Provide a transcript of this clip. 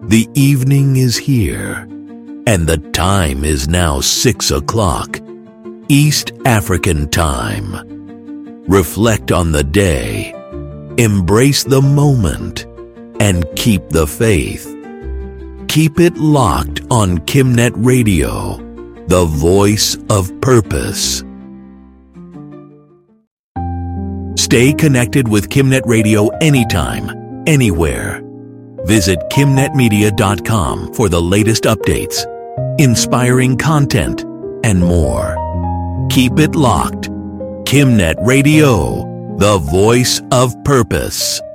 The evening is here, and the time is now 6 o'clock, East African time. Reflect on the day, embrace the moment, and keep the faith. Keep it locked on Kimnet Radio, the voice of purpose. Stay connected with Kimnet Radio anytime, anywhere. Visit KimNetMedia.com for the latest updates, inspiring content, and more. Keep it locked. Kimnet Radio, the voice of purpose.